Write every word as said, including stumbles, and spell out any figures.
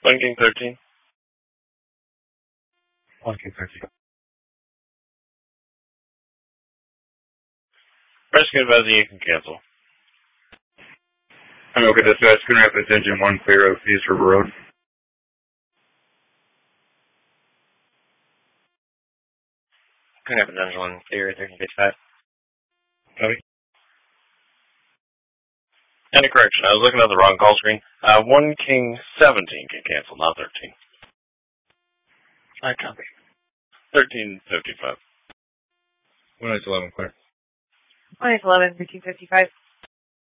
One king thirteen. One king thirteen. Rescue advisor, you can cancel. I'm okay, dispatch. Schooner Rapids engine one clear of East River Road. Schooner Rapids engine one clear, thirteen fifty-five. Copy. Any correction, I was looking at the wrong call screen. Uh, one king seventeen can cancel, not thirteen. I copy. thirteen fifty-five. one nice eleven clear. one eleven, thirteen fifty-five.